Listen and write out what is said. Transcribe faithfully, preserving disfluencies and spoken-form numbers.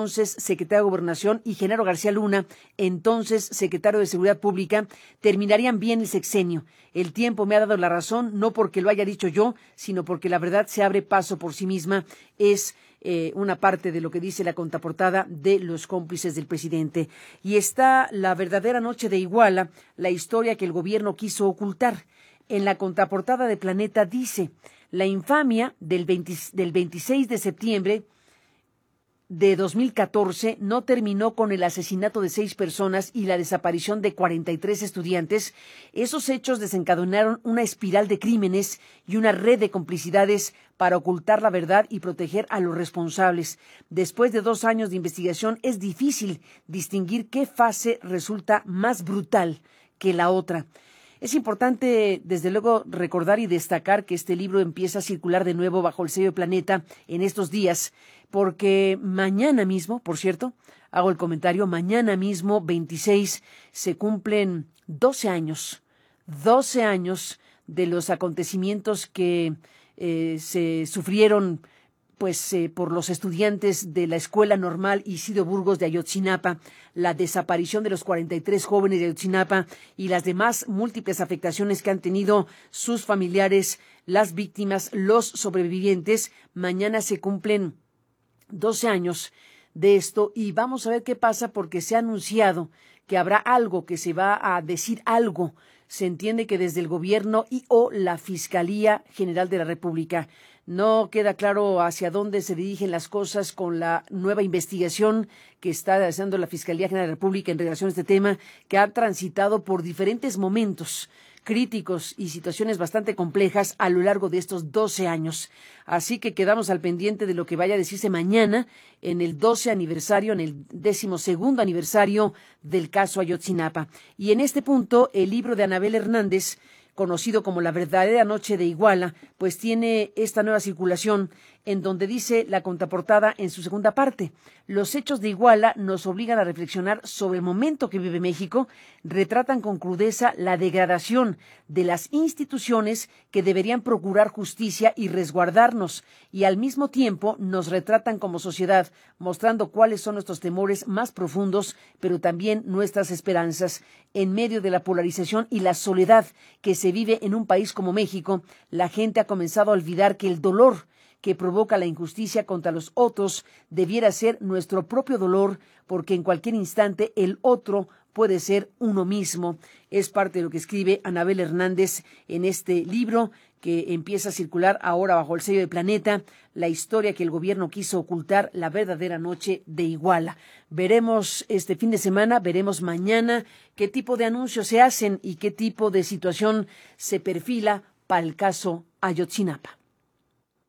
entonces secretario de Gobernación, y Genaro García Luna, entonces secretario de Seguridad Pública, terminarían bien el sexenio. El tiempo me ha dado la razón, no porque lo haya dicho yo, sino porque la verdad se abre paso por sí misma. Es eh, una parte de lo que dice la contraportada de Los cómplices del presidente. Y está La verdadera noche de Iguala, la historia que el gobierno quiso ocultar. En la contraportada de Planeta dice: la infamia del, veinte, del veintiséis de septiembre de dos mil catorce no terminó con el asesinato de seis personas y la desaparición de cuarenta y tres estudiantes. Esos hechos desencadenaron una espiral de crímenes y una red de complicidades para ocultar la verdad y proteger a los responsables. Después de dos años de investigación, es difícil distinguir qué fase resulta más brutal que la otra. Es importante, desde luego, recordar y destacar que este libro empieza a circular de nuevo bajo el sello de Planeta en estos días, porque mañana mismo, por cierto, hago el comentario, mañana mismo, veintiséis, se cumplen doce años, doce años de los acontecimientos que eh, se sufrieron pues eh, por los estudiantes de la Escuela Normal Isidro Burgos de Ayotzinapa, la desaparición de los cuarenta y tres jóvenes de Ayotzinapa y las demás múltiples afectaciones que han tenido sus familiares, las víctimas, los sobrevivientes. Mañana se cumplen doce años de esto y vamos a ver qué pasa, porque se ha anunciado que habrá algo, que se va a decir algo. Se entiende que desde el gobierno y o la Fiscalía General de la República. No queda claro hacia dónde se dirigen las cosas con la nueva investigación que está haciendo la Fiscalía General de la República en relación a este tema, que ha transitado por diferentes momentos críticos y situaciones bastante complejas a lo largo de estos doce años. Así que quedamos al pendiente de lo que vaya a decirse mañana en el doce aniversario, en el décimo segundo aniversario del caso Ayotzinapa. Y en este punto, el libro de Anabel Hernández, conocido como La verdadera noche de Iguala, pues tiene esta nueva circulación en donde dice la contraportada en su segunda parte: los hechos de Iguala nos obligan a reflexionar sobre el momento que vive México, retratan con crudeza la degradación de las instituciones que deberían procurar justicia y resguardarnos, y al mismo tiempo nos retratan como sociedad, mostrando cuáles son nuestros temores más profundos, pero también nuestras esperanzas. En medio de la polarización y la soledad que se vive en un país como México, la gente ha comenzado a olvidar que el dolor que provoca la injusticia contra los otros debiera ser nuestro propio dolor, porque en cualquier instante el otro puede ser uno mismo. Es parte de lo que escribe Anabel Hernández en este libro que empieza a circular ahora bajo el sello de Planeta, la historia que el gobierno quiso ocultar, la verdadera noche de Iguala. Veremos este fin de semana, veremos mañana qué tipo de anuncios se hacen y qué tipo de situación se perfila para el caso Ayotzinapa.